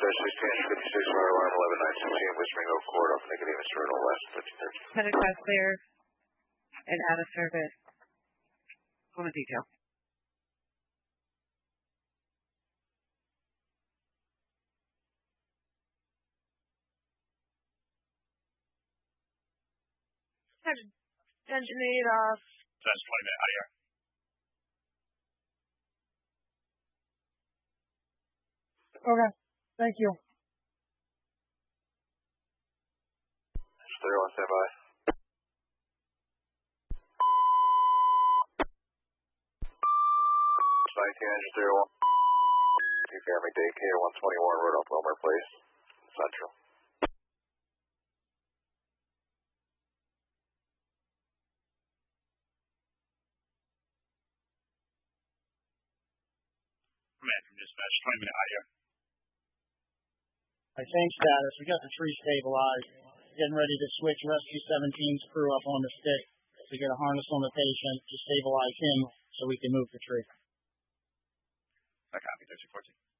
56, fire alarm 11916, Whispering Oak Court, off Nicodemus Terminal West, 1330. 10 clear and out of service. Full of detail. Engine 8 off. That's 20-minute IR. Okay, thank you. Stereo on standby. Engine 01. New family daycare 121 Road off Wilmer Place, Central. Command from dispatch, 20-minute IR. Same status. We got the tree stabilized. Getting ready to switch Rescue 17's crew up on the stick to get a harness on the patient to stabilize him so we can move the tree. I copy, 1314.